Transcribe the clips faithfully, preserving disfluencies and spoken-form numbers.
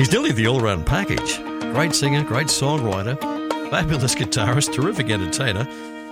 He's nearly the all-round package. Great singer, great songwriter, fabulous guitarist, terrific entertainer.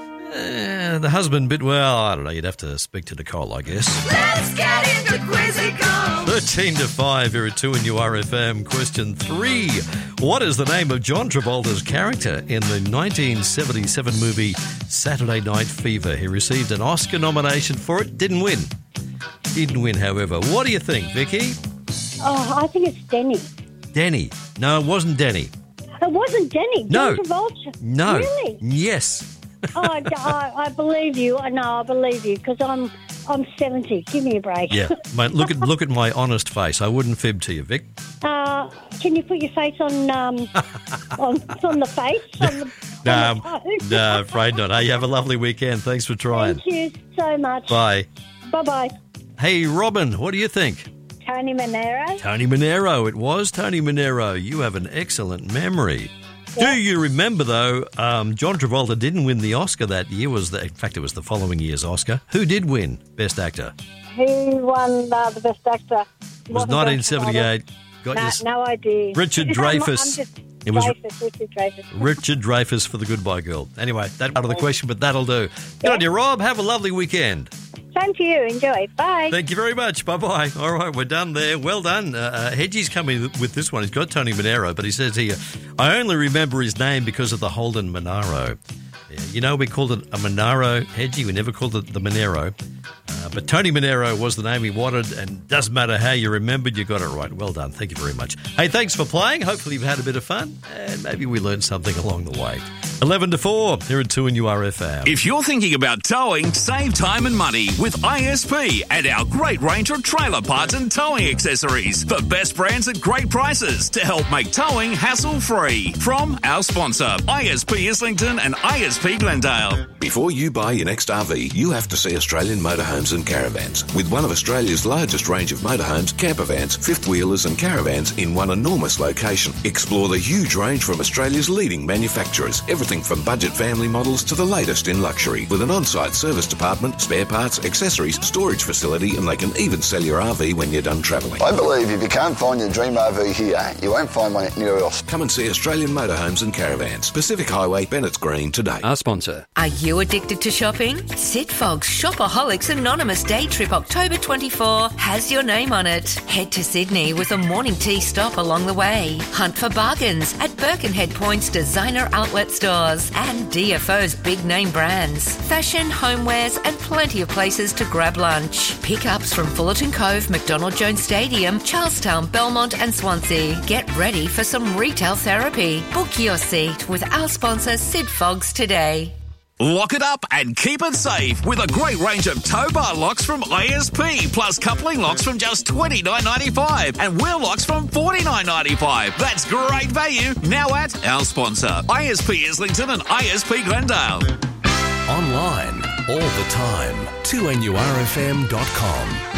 Eh, the husband bit, well, I don't know, you'd have to speak to Nicole, I guess. Let's get into Quizzical. thirteen to five here at two N U R F M. Question three. What is the name of John Travolta's character in the nineteen seventy-seven movie Saturday Night Fever? He received an Oscar nomination for it, didn't win. Didn't win, however. What do you think, Vicky? Oh, I think it's Denny. Denny. No, it wasn't Denny. It wasn't Denny. No. John Travolta. No. Really? Yes. oh, I, I, I believe you. I know, I believe you, because I'm I'm seventy. Give me a break. Yeah, mate. Look at look at my honest face. I wouldn't fib to you, Vic. Uh, can you put your face on um on, on the face? On the, No, on the phone? no, afraid not. Hey, you have a lovely weekend. Thanks for trying. Thank you so much. Bye. Bye bye. Hey, Robin, what do you think? Tony Manero. Tony Manero. It was Tony Manero. You have an excellent memory. Yeah. Do you remember, though, um, John Travolta didn't win the Oscar that year. Was the, in fact, it was the following year's Oscar. Who did win Best Actor? Who won uh, the Best Actor? It was nineteen seventy-eight. Got No, your, no idea. Richard I'm- I'm Dreyfuss. just- It was Dreyfuss, Richard Dreyfuss. Richard Dreyfuss for The Goodbye Girl. Anyway, that's out of the question, but that'll do. Good Yeah. on you, Rob. Have a lovely weekend. Same to you. Enjoy. Bye. Thank you very much. Bye-bye. All right, we're done there. Well done. Uh, uh, Hedgie's coming with this one. He's got Tony Manero, but he says here, I only remember his name because of the Holden Monaro. Yeah, you know, we called it a Monaro, Hedgie. We never called it the Monero. Uh, but Tony Manero was the name he wanted, and doesn't matter how you remembered, you got it right. Well done. Thank you very much. Hey, thanks for playing. Hopefully you've had a bit of fun, and maybe we learned something along the way. eleven to four here at two N U R F M. If you're thinking about towing, save time and money with I S P and our great range of trailer parts and towing accessories. The best brands at great prices to help make towing hassle-free. From our sponsor, I S P Islington and I S P Glendale. Before you buy your next R V, you have to see Australian Motorhomes and Caravans. With one of Australia's largest range of motorhomes, campervans, fifth-wheelers and caravans in one enormous location. Explore the huge range from Australia's leading manufacturers. Everything from budget family models to the latest in luxury. With an on-site service department, spare parts, accessories, storage facility, and they can even sell your R V when you're done travelling. I believe if you can't find your dream R V here, you won't find one anywhere else. Come and see Australian Motorhomes and Caravans. Pacific Highway, Bennett's Green today. Our sponsor. Are you addicted to shopping? Sid Fogg's Shopaholics Anonymous Day Trip October twenty-fourth has your name on it. Head to Sydney with a morning tea stop along the way. Hunt for bargains at Birkenhead Point's designer outlet stores and D F O's big name brands. Fashion, homewares and plenty of places to grab lunch. Pickups from Fullerton Cove, McDonald Jones Stadium, Charlestown, Belmont and Swansea. Get ready for some retail therapy. Book your seat with our sponsor Sid Fogg's today. Lock it up and keep it safe with a great range of tow bar locks from I S P, plus coupling locks from just twenty-nine ninety-five and wheel locks from forty-nine ninety-five. That's great value now at our sponsor, I S P Islington and I S P Glendale. Online, all the time, two N U R F M dot com.